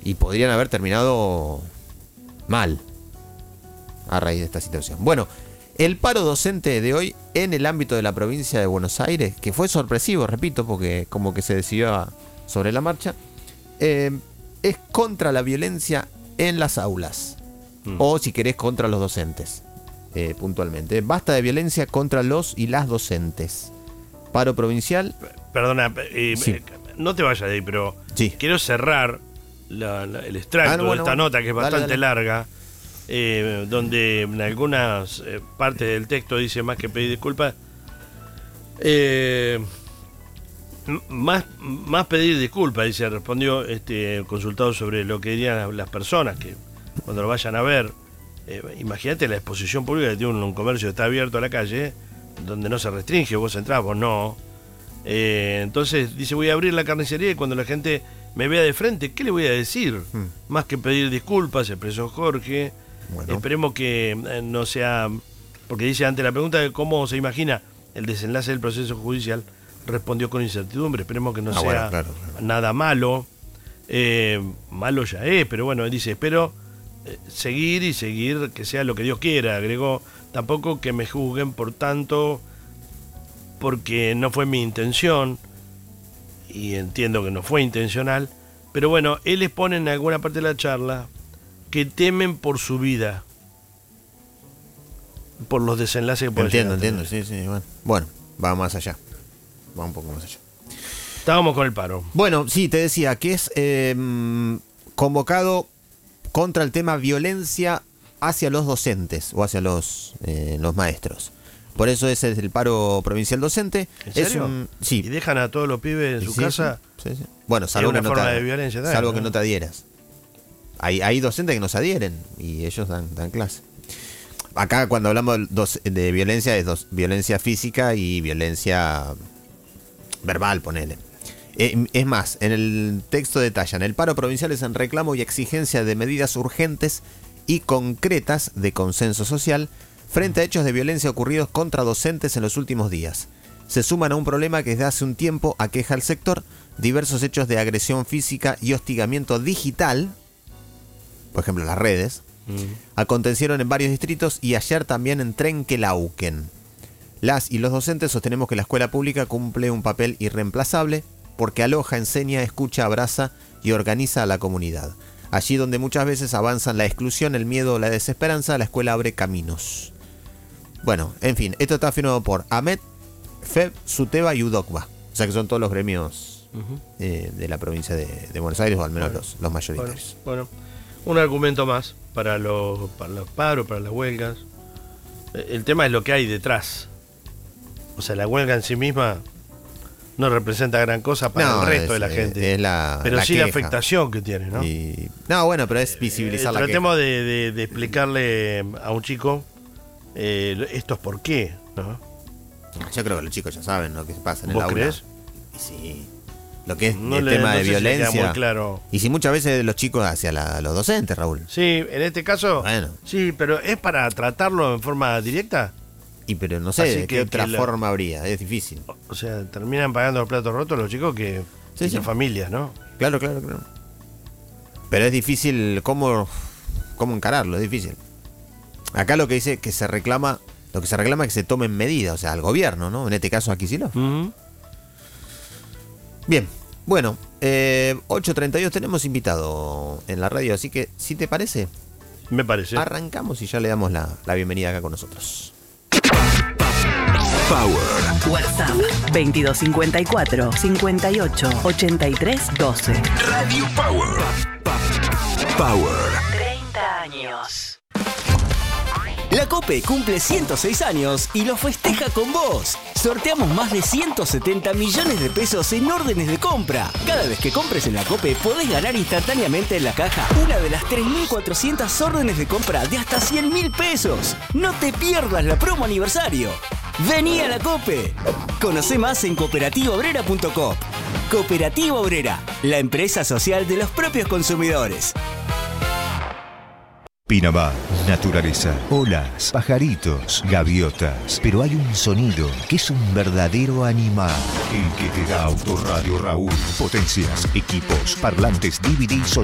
y podrían haber terminado mal a raíz de esta situación. Bueno, el paro docente de hoy en el ámbito de la provincia de Buenos Aires, que fue sorpresivo, repito, porque como que se decidió sobre la marcha, es contra la violencia en las aulas. O si querés, contra los docentes, puntualmente. Basta de violencia contra los y las docentes. Paro provincial. Perdona, sí. No te vayas de ahí, pero sí. Quiero cerrar el extracto de esta nota, que es bastante larga, donde en algunas partes del texto dice más que pedir disculpas, más pedir disculpas, dice, respondió consultado sobre lo que dirían las personas que cuando lo vayan a ver. Imagínate la exposición pública que tiene un comercio que está abierto a la calle, donde no se restringe, vos entrás, vos no. Entonces dice, voy a abrir la carnicería y cuando la gente me vea de frente, ¿qué le voy a decir? Más que pedir disculpas, expresó Jorge. Bueno. Esperemos que no sea, porque dice, ante la pregunta de cómo se imagina el desenlace del proceso judicial, respondió con incertidumbre. Esperemos que no sea claro. Nada malo. Malo ya es, pero bueno, dice, espero seguir, que sea lo que Dios quiera. Agregó, tampoco que me juzguen por tanto, porque no fue mi intención, y entiendo que no fue intencional, pero bueno, él expone en alguna parte de la charla que temen por su vida, por los desenlaces que pueden Entiendo, sí, bueno, va más allá, va un poco más allá. Estábamos con el paro. Bueno, sí, te decía que es convocado contra el tema violencia hacia los docentes o hacia los maestros. Por eso ese es el paro provincial docente. ¿En serio? Sí. ¿Y dejan a todos los pibes en su casa? Sí. Bueno, salvo, que no, de violencia, salvo que no te adhieras. Hay docentes que no se adhieren y ellos dan clase. Acá cuando hablamos de violencia es violencia física y violencia verbal, ponele. Es más, en el texto detallan, el paro provincial es en reclamo y exigencia de medidas urgentes y concretas de consenso social frente a hechos de violencia ocurridos contra docentes en los últimos días. Se suman a un problema que desde hace un tiempo aqueja al sector, diversos hechos de agresión física y hostigamiento digital, por ejemplo las redes, acontecieron en varios distritos y ayer también en Trenquelauquen. Las y los docentes sostenemos que la escuela pública cumple un papel irreemplazable porque aloja, enseña, escucha, abraza y organiza a la comunidad. Allí donde muchas veces avanzan la exclusión, el miedo o la desesperanza, la escuela abre caminos. Bueno, en fin, esto está firmado por AMET, FEB, SUTEBA y UDOCBA. O sea que son todos los gremios de la provincia de Buenos Aires, o al menos los mayoritarios. Bueno, un argumento más para los paros, para las huelgas. El tema es lo que hay detrás. O sea, la huelga en sí misma no representa gran cosa para el resto de la gente. Pero sí queja. La afectación que tiene, ¿no? Bueno, pero es visibilizar la queja. Tratemos de explicarle a un chico esto es por qué, ¿no? Yo creo que los chicos ya saben lo que pasa en el aula. ¿Vos crees? Sí. Lo que es el tema de violencia. Muy claro. Y si muchas veces los chicos hacia los docentes, Raúl. Sí, en este caso. Bueno. Sí, pero ¿es para tratarlo en forma directa? Pero no sé, ¿qué otra forma habría? Es difícil. O sea, terminan pagando los platos rotos los chicos que tienen familias, ¿no? Claro. Pero es difícil cómo encararlo, es difícil. Acá lo que dice que se reclama es que se tomen medidas, o sea, al gobierno, ¿no? En este caso a Kicillof. Bien, bueno, 8:32 tenemos invitado en la radio, así que si te parece, me parece. Arrancamos y ya le damos la bienvenida acá con nosotros. Power. WhatsApp 2254 58 83 12. Radio Power. Power. 30 años. La COPE cumple 106 años y lo festeja con vos. Sorteamos más de 170 millones de pesos en órdenes de compra. Cada vez que compres en la COPE podés ganar instantáneamente en la caja una de las 3.400 órdenes de compra de hasta 100.000 pesos. No te pierdas la promo aniversario. Vení a la COPE. Conocé más en cooperativaobrera.com. Cooperativa Obrera, la empresa social de los propios consumidores. Pinamar, naturaleza, olas, pajaritos, gaviotas. Pero hay un sonido que es un verdadero animal. El que te da Autoradio Raúl. Potencias, equipos, parlantes, DVD,